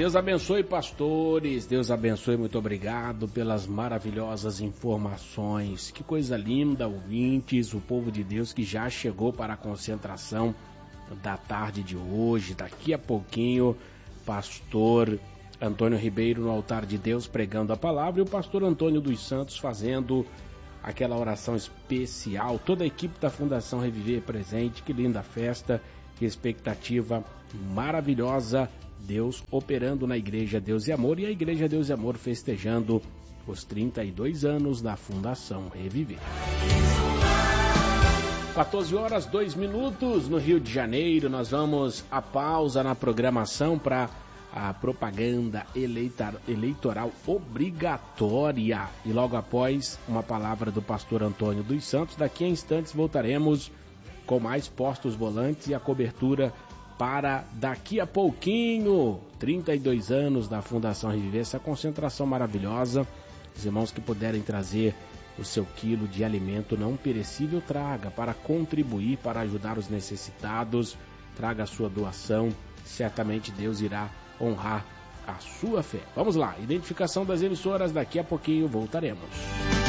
Deus abençoe, pastores, Deus abençoe, muito obrigado pelas maravilhosas informações. Que coisa linda, ouvintes, o povo de Deus que já chegou para a concentração da tarde de hoje. Daqui a pouquinho, pastor Antônio Ribeiro no altar de Deus pregando a palavra e o pastor Antônio dos Santos fazendo aquela oração especial. Toda a equipe da Fundação Reviver presente, que linda festa, que expectativa maravilhosa. Deus operando na Igreja Deus e Amor e a Igreja Deus e Amor festejando os 32 anos da Fundação Reviver. 14 horas, 2 minutos no Rio de Janeiro. Nós vamos à pausa na programação para a propaganda eleitoral obrigatória. E logo após, uma palavra do pastor Antônio dos Santos. Daqui a instantes voltaremos com mais postos volantes e a cobertura para daqui a pouquinho, 32 anos da Fundação Reviver, essa concentração maravilhosa. Os irmãos que puderem trazer o seu quilo de alimento não perecível, traga para contribuir, para ajudar os necessitados, traga a sua doação, certamente Deus irá honrar a sua fé. Vamos lá, identificação das emissoras, daqui a pouquinho voltaremos.